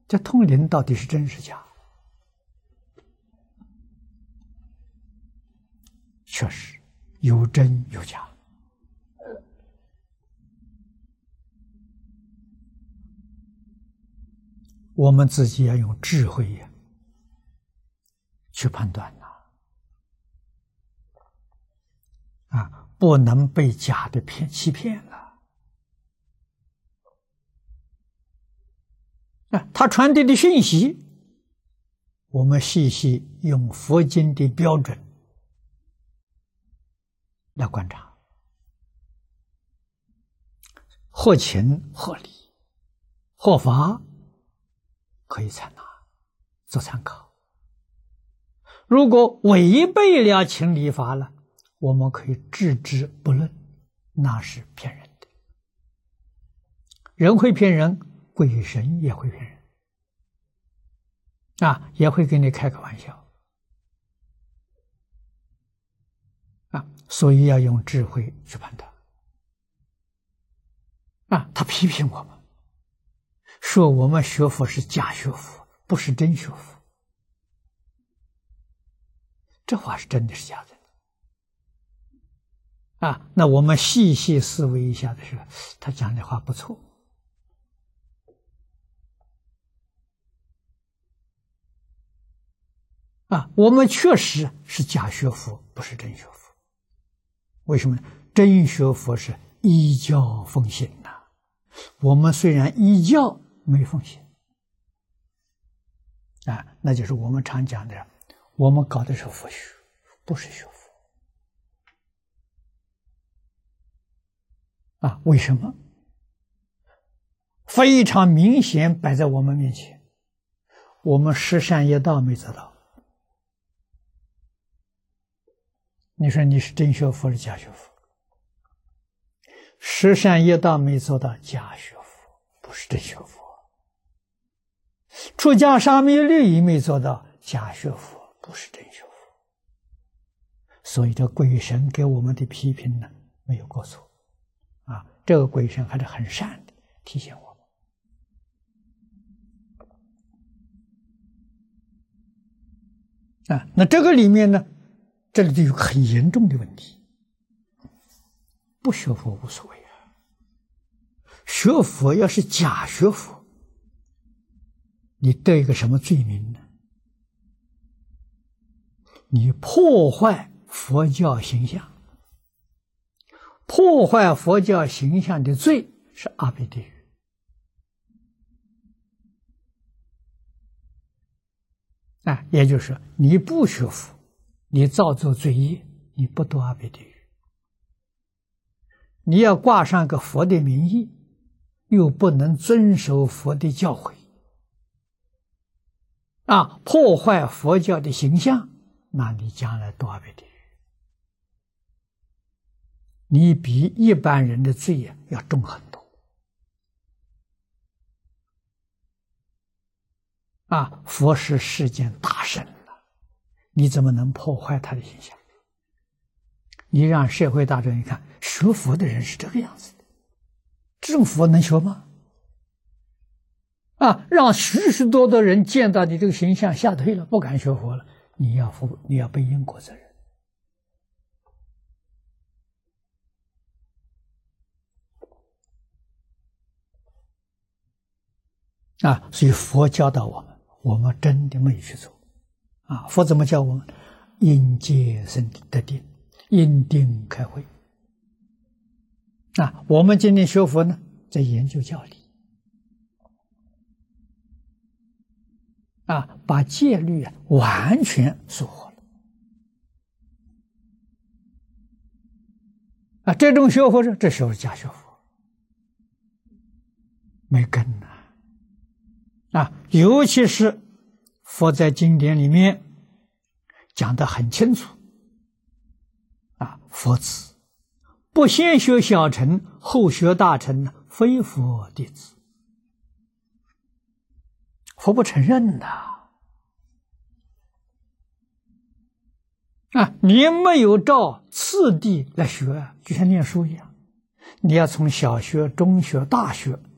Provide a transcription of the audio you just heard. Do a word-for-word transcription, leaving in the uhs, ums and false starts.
这通灵到底是真是假？确实有真有假。我们自己要用智慧呀去判断呐，啊，不能被假的骗欺骗了。啊，他传递的讯息，我们细细用佛经的标准来观察，或情或理或法，可以采纳做参考。如果违背了情理法了，我们可以置之不论，那是骗人的。人会骗人，鬼神也会骗人啊，也会跟你开个玩笑啊，所以要用智慧去判断啊。他批评我们，说我们学佛是假学佛，不是真学佛。这话是真的是假的啊？那我们细细思维一下的时候，他讲的话不错啊。我们确实是假学佛，不是真学佛。为什么呢？真学佛是依教奉行呐、啊。我们虽然依教没奉行啊，那就是我们常讲的，我们搞的是佛学，不是学佛啊。为什么？非常明显摆在我们面前，我们十善业道没做到。你说你是真学佛是假学佛？十善业道没做到，假学佛，不是真学佛。出家沙弥律仪没做到，假学佛，不是真学佛。所以这鬼神给我们的批评呢，没有过错啊。这个鬼神还是很善的，提醒我们啊。那这个里面呢，这里就有很严重的问题。不学佛无所谓啊，学佛要是假学佛，你得一个什么罪名呢？你破坏佛教形象，破坏佛教形象的罪是阿鼻地狱啊。也就是说，你不学佛，你造作罪业，你不堕阿鼻地狱。你要挂上个佛的名义，又不能遵守佛的教诲啊，破坏佛教的形象，那你将来堕阿鼻地狱，你比一般人的罪要重很多啊。佛是世间大圣了，你怎么能破坏他的形象？你让社会大众一看，学佛的人是这个样子的，这种佛能学吗？啊，让许许多多人见到你这个形象吓退了，不敢学佛了，你要负，你要背因果责任啊。所以佛教导我们，我们真的没去做啊。佛怎么教我们？因戒生得定，因定开慧啊。我们今天学佛呢，在研究教理啊，把戒律啊完全疏忽了啊。这种学佛是这时候是假学佛，没根呐 啊, 啊。尤其是佛在经典里面讲得很清楚啊，佛子不先学小乘，后学大乘，非佛弟子。佛不承认的啊！你没有照次第来学，就像念书一样，你要从小学、中学、大学